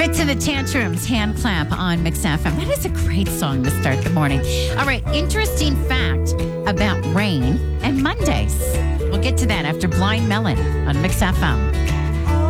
Fits in the Tantrums, Hand Clap on Mix FM. That is a great song to start the morning. All right, interesting fact about rain and Mondays. We'll get to that after Blind Melon on Mix FM.